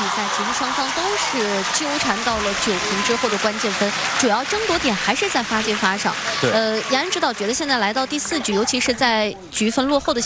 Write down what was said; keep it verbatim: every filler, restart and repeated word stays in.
赛其实双方都是纠缠到了九平之后的关键分，主要争夺点还是在发接发上。 对， 呃，杨安指导觉得现在来到第四局，尤其是在局分落后的